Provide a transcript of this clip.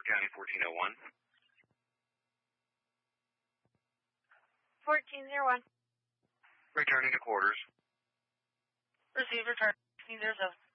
County 1401. 1401. Returning to quarters. Received, return 1607.